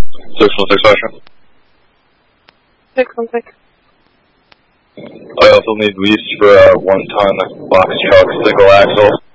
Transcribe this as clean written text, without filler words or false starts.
616 Foxtrot. 616. I also need lease for a 1-ton box truck, single axle.